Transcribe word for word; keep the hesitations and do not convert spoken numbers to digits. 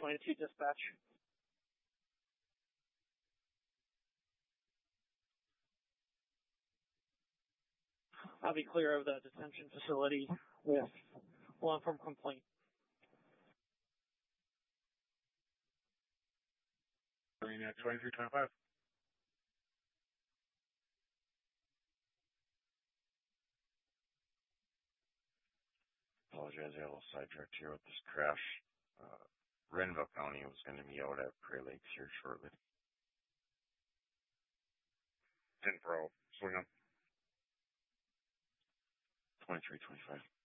twenty-two dispatch. I'll be clear of the detention facility with one from complaint. twenty-three twenty-five. Apologize, I got a little sidetracked here with this crash. Uh, Renville County was going to be out at Prairie Lakes here shortly. ten pro, swing on. twenty-three twenty-five.